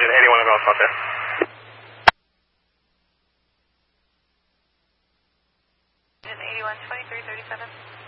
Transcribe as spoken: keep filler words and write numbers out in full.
engine eighty-one and north out there. Engine eighty-one, twenty-three thirty-seven.